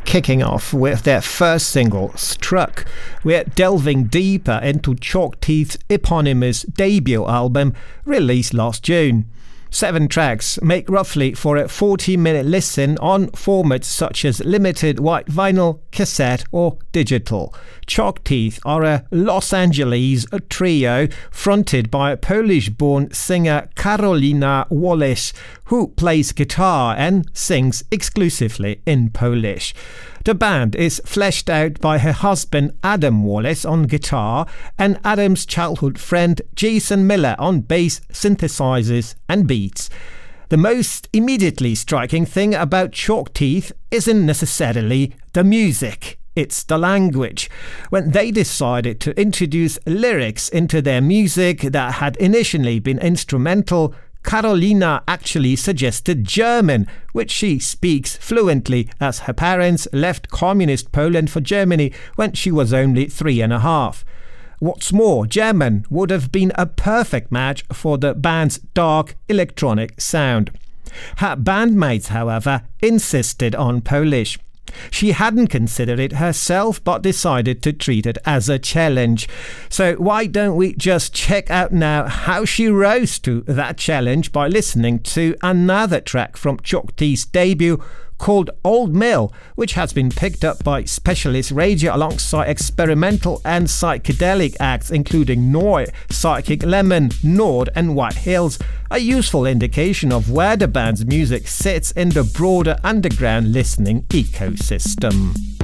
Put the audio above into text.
kicking off with their first single, Struck. We're delving deeper into Chalk Teeth's eponymous debut album, released last June. 7 tracks make roughly for a 40-minute listen on formats such as limited white vinyl, cassette or digital. Chalk Teeth are a Los Angeles trio fronted by Polish-born singer Karolina Wallace, who plays guitar and sings exclusively in Polish. The band is fleshed out by her husband Adam Wallace on guitar and Adam's childhood friend Jason Miller on bass, synthesizers and beats. The most immediately striking thing about Chalk Teeth isn't necessarily the music. It's the language. When they decided to introduce lyrics into their music that had initially been instrumental, Karolina actually suggested German, which she speaks fluently as her parents left communist Poland for Germany when she was only 3.5. What's more, German would have been a perfect match for the band's dark electronic sound. Her bandmates, however, insisted on Polish. She hadn't considered it herself but decided to treat it as a challenge. So why don't we just check out now how she rose to that challenge by listening to another track from Chalk Teeth's debut called Old Mill, which has been picked up by Specialist Radio alongside experimental and psychedelic acts including Noi, Psychic Lemon, Nord and White Hills, a useful indication of where the band's music sits in the broader underground listening ecosystem.